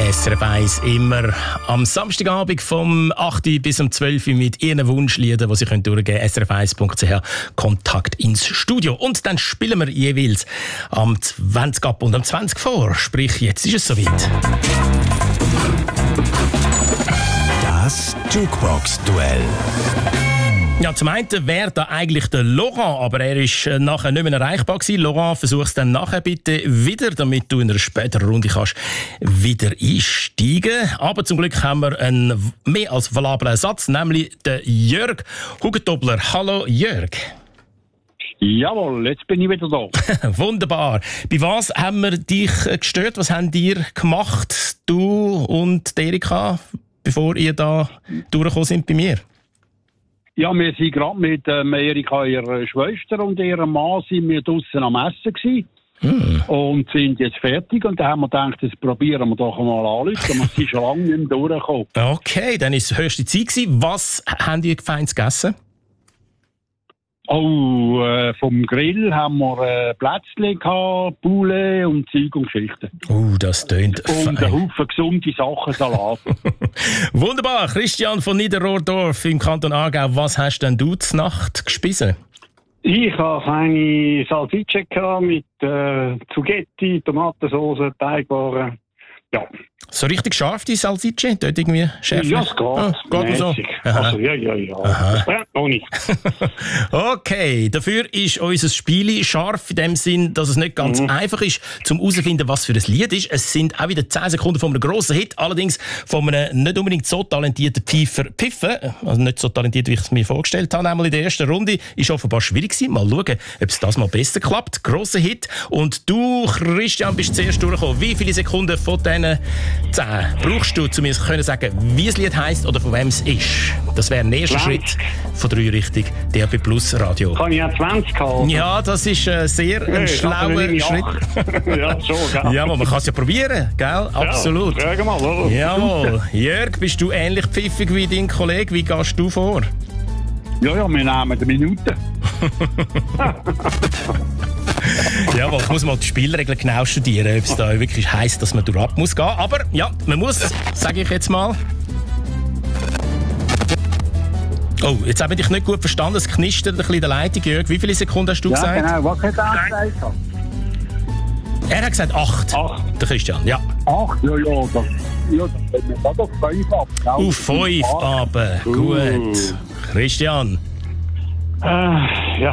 SRF 1 immer am Samstagabend vom 8 bis um 12 mit Ihren Wunschliedern, die Sie durchgeben können. srf1.ch Kontakt ins Studio. Und dann spielen wir jeweils am 20 ab und am 20 vor. Sprich, jetzt ist es soweit. Das Jukebox-Duell. Ja, zum einen wäre da eigentlich der Laurent, aber er ist nachher nicht mehr erreichbar gewesen. Laurent, versuch's dann nachher bitte wieder, damit du in einer späteren Runde kannst wieder einsteigen. Aber zum Glück haben wir einen mehr als valablen Ersatz, nämlich den Jörg Hugentobler. Hallo Jörg. Jawohl, jetzt bin ich wieder da. Wunderbar. Bei was haben wir dich gestört? Was habt ihr gemacht, du und Erika, bevor ihr da durchgekommen sind bei mir? Ja, wir sind gerade mit Erika, ihrer Schwester und ihrem Mann, sind wir draussen am Essen gewesen. Und sind jetzt fertig. Und dann haben wir gedacht, das probieren wir doch mal anrufen. Wir sind schon lange nicht mehr durchgekommen. Okay, dann war es höchste Zeit gewesen. Was habt ihr feins gegessen? Oh, vom Grill haben wir Plätzchen gehabt, Poulet und Zeug und Geschichten. Das tönt fein. Und ein Haufen gesunde Sachen, Salat. Wunderbar. Christian von Niederrohrdorf im Kanton Aargau. Was hast denn du zur Nacht gespissen? Ich hatte eine Salsicce mit Zugetti, Tomatensauce, Teigwaren. Ja. So richtig scharf, die Salsicce? Dort irgendwie schärfer? Ja, es geht. Geht so? Also, ja. Das brennt noch nicht. Okay, dafür ist unser Spiel scharf in dem Sinn, dass es nicht ganz einfach ist, zum herauszufinden, was für ein Lied ist. Es sind auch wieder 10 Sekunden von einem grossen Hit, allerdings von einem nicht unbedingt so talentierten Pfeifer Pfiffen. Also nicht so talentiert, wie ich es mir vorgestellt habe. Einmal in der ersten Runde ist offenbar schwierig gewesen. Mal schauen, ob es das mal besser klappt. Grosser Hit. Und du, Christian, bist zuerst durchgekommen. Wie viele Sekunden von diesen 10 brauchst du, um mir zu sagen, wie das Lied heisst oder von wem es ist? Das wäre der erste Schritt von 3 Richtung DRB Plus Radio. Kann ich auch 20 haben? Ja, das ist sehr ein schlauer Schritt. Ja, schon, gell? Ja, aber man kann es ja probieren, gell? Absolut. Ja, frag mal, oder? Jawohl. Jörg, bist du ähnlich pfiffig wie dein Kollege? Wie gehst du vor? Ja, wir nehmen eine Minute. Jawohl, ich muss mal die Spielregeln genau studieren, ob es da wirklich heisst, dass man durchab muss gehen. Aber ja, man muss, sage ich jetzt mal. Oh, jetzt habe ich dich nicht gut verstanden. Es knistert ein bisschen in der Leitung, Jörg. Wie viele Sekunden hast du gesagt? Ja, genau. Was hat er gesagt? Er hat gesagt 8. 8. Der Christian, ja. 8? Ja, das können wir gerade auf 5 ab. Auf 5 aber. Gut. Christian. Ja,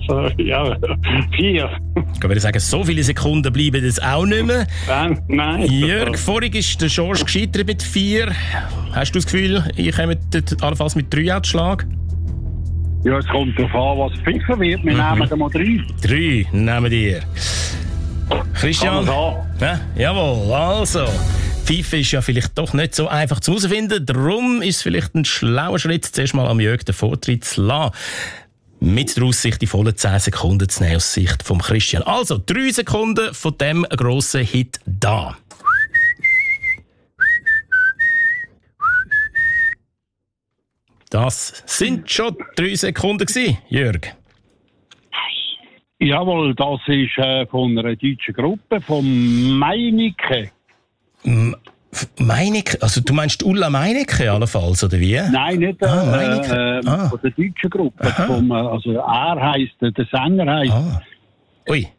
4. Ich würde sagen, so viele Sekunden bleiben jetzt auch nicht mehr. Nein. Jörg, vorhin ist der George gescheitert mit 4. Hast du das Gefühl, ich komme allenfalls mit 3 an den Schlag? Ja, es kommt darauf an, was pfiffen wird. Wir nehmen dann mal 3. 3 nehmen wir. Christian? Ja, jawohl, also. Pfeife ist ja vielleicht doch nicht so einfach zu herausfinden. Darum ist es vielleicht ein schlauer Schritt, zuerst mal am Jörg den Vortritt zu lassen. Mit der Aussicht, die vollen 10 Sekunden zu nehmen aus Sicht von Christian. Also, 3 Sekunden von dem grossen Hit da. Das sind schon 3 Sekunden gewesen, Jörg. Jawohl, das ist von einer deutschen Gruppe, von Meinecke. Meinecke? Also du meinst Ulla Meinecke allenfalls, oder wie? Nein, nicht von der deutschen Gruppe. Also er heisst, der Sänger heisst... Ui.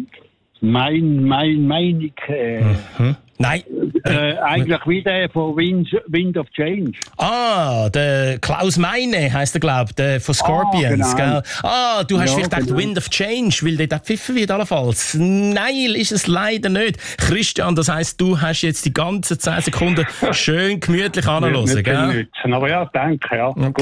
Meinecke. Nein. Eigentlich wie der von Wind of Change. Der Klaus Meine heisst der, glaube ich, der von Scorpions. Genau. Gell? Du hast vielleicht gedacht, Wind of Change, weil der pfiffen wird allenfalls. Nein, ist es leider nicht. Christian, das heisst, du hast jetzt die ganzen 10 Sekunden schön gemütlich anhören, gell? Aber ja, danke, ja.